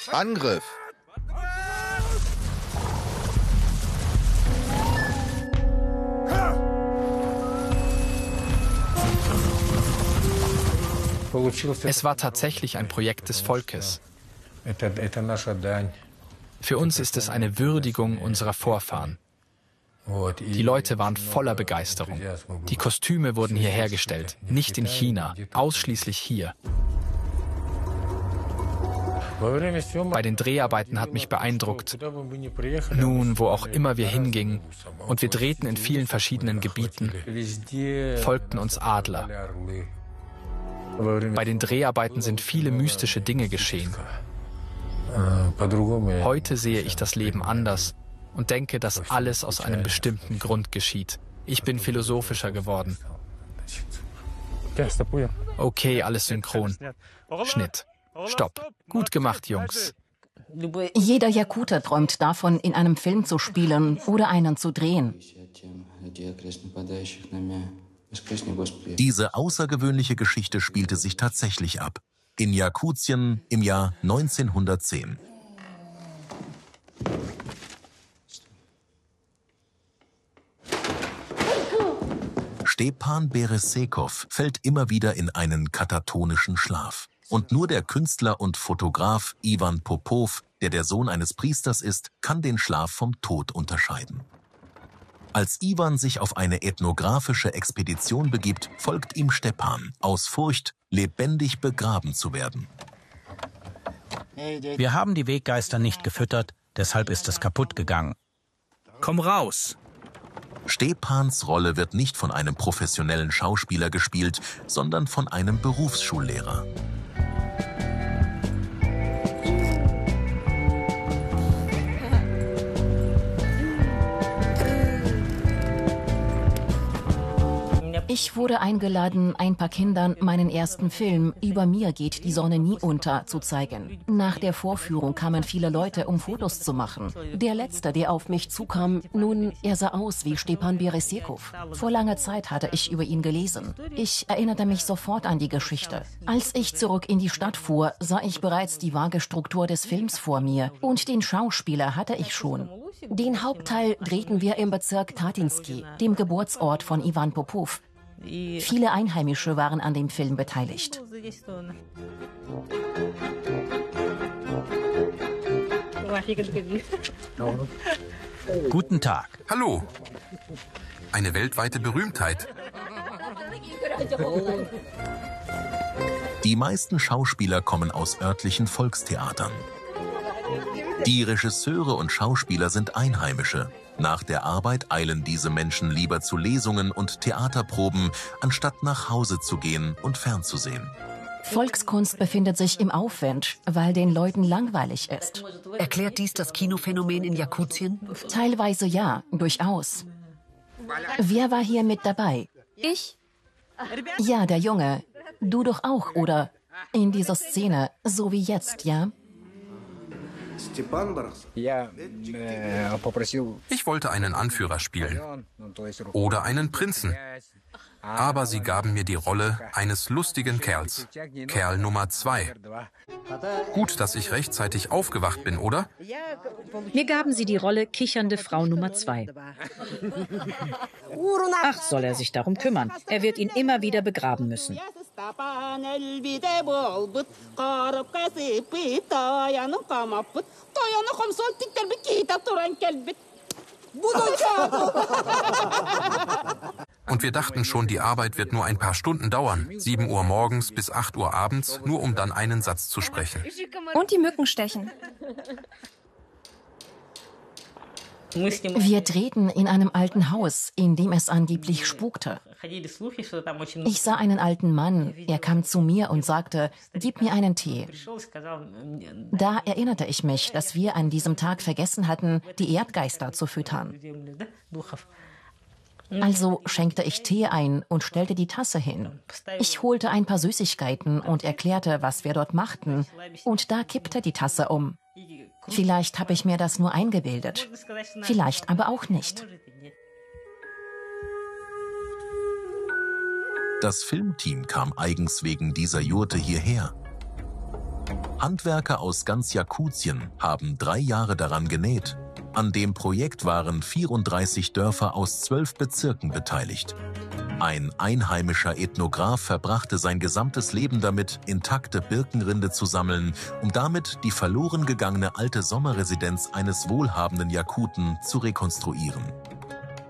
Angriff! Es war tatsächlich ein Projekt des Volkes. Für uns ist es eine Würdigung unserer Vorfahren. Die Leute waren voller Begeisterung. Die Kostüme wurden hier hergestellt, nicht in China, ausschließlich hier. Bei den Dreharbeiten hat mich beeindruckt, nun, wo auch immer wir hingingen, und wir drehten in vielen verschiedenen Gebieten, folgten uns Adler. Bei den Dreharbeiten sind viele mystische Dinge geschehen. Heute sehe ich das Leben anders und denke, dass alles aus einem bestimmten Grund geschieht. Ich bin philosophischer geworden. Okay, alles synchron. Schnitt. Stopp. Gut gemacht, Jungs. Jeder Jakute träumt davon, in einem Film zu spielen oder einen zu drehen. Diese außergewöhnliche Geschichte spielte sich tatsächlich ab. In Jakutien im Jahr 1910. Stepan Beresekow fällt immer wieder in einen katatonischen Schlaf. Und nur der Künstler und Fotograf Iwan Popow, der Sohn eines Priesters ist, kann den Schlaf vom Tod unterscheiden. Als Iwan sich auf eine ethnografische Expedition begibt, folgt ihm Stepan, aus Furcht, lebendig begraben zu werden. Wir haben die Weggeister nicht gefüttert, deshalb ist es kaputt gegangen. Komm raus! Stepans Rolle wird nicht von einem professionellen Schauspieler gespielt, sondern von einem Berufsschullehrer. Ich wurde eingeladen, ein paar Kindern meinen ersten Film "Über mir geht die Sonne nie unter" zu zeigen. Nach der Vorführung kamen viele Leute, um Fotos zu machen. Der Letzte, der auf mich zukam, nun, er sah aus wie Stepan Beresekow. Vor langer Zeit hatte ich über ihn gelesen. Ich erinnerte mich sofort an die Geschichte. Als ich zurück in die Stadt fuhr, sah ich bereits die vage Struktur des Films vor mir. Und den Schauspieler hatte ich schon. Den Hauptteil drehten wir im Bezirk Tatinsky, dem Geburtsort von Iwan Popow. Viele Einheimische waren an dem Film beteiligt. Guten Tag. Hallo. Eine weltweite Berühmtheit. Die meisten Schauspieler kommen aus örtlichen Volkstheatern. Die Regisseure und Schauspieler sind Einheimische. Nach der Arbeit eilen diese Menschen lieber zu Lesungen und Theaterproben, anstatt nach Hause zu gehen und fernzusehen. Volkskunst befindet sich im Aufwind, weil den Leuten langweilig ist. Erklärt dies das Kinophänomen in Jakutien? Teilweise ja, durchaus. Wer war hier mit dabei? Ich? Ja, der Junge. Du doch auch, oder? In dieser Szene, so wie jetzt, ja? Ich wollte einen Anführer spielen oder einen Prinzen, aber sie gaben mir die Rolle eines lustigen Kerls, Kerl Nummer 2. Gut, dass ich rechtzeitig aufgewacht bin, oder? Mir gaben sie die Rolle kichernde Frau Nummer 2. Ach, soll er sich darum kümmern. Er wird ihn immer wieder begraben müssen. Und wir dachten schon, die Arbeit wird nur ein paar Stunden dauern. 7 Uhr morgens bis 8 Uhr abends, nur um dann einen Satz zu sprechen. Und die Mücken stechen. Wir drehten in einem alten Haus, in dem es angeblich spukte. Ich sah einen alten Mann, er kam zu mir und sagte, gib mir einen Tee. Da erinnerte ich mich, dass wir an diesem Tag vergessen hatten, die Erdgeister zu füttern. Also schenkte ich Tee ein und stellte die Tasse hin. Ich holte ein paar Süßigkeiten und erklärte, was wir dort machten. Und da kippte die Tasse um. Vielleicht habe ich mir das nur eingebildet. Vielleicht aber auch nicht. Das Filmteam kam eigens wegen dieser Jurte hierher. Handwerker aus ganz Jakutien haben 3 Jahre daran genäht. An dem Projekt waren 34 Dörfer aus 12 Bezirken beteiligt. Ein einheimischer Ethnograph verbrachte sein gesamtes Leben damit, intakte Birkenrinde zu sammeln, um damit die verloren gegangene alte Sommerresidenz eines wohlhabenden Jakuten zu rekonstruieren.